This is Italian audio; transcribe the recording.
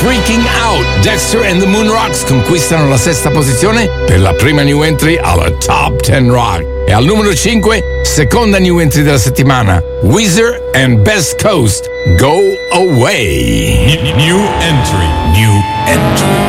Freaking Out. Dexter and the Moonrocks conquistano la sesta posizione per la prima new entry alla Top 10 Rock. E al numero 5, seconda new entry della settimana, Weezer and Best Coast, Go Away. New entry.